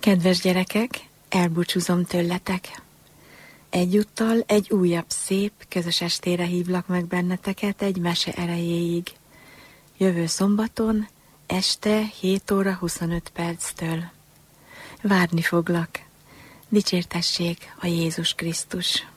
Kedves gyerekek, elbúcsúzom tőletek. Egyúttal egy újabb szép, közös estére hívlak meg benneteket egy mese erejéig. Jövő szombaton, este 7 óra 25 perctől. Várni foglak. Dicsértessék a Jézus Krisztus!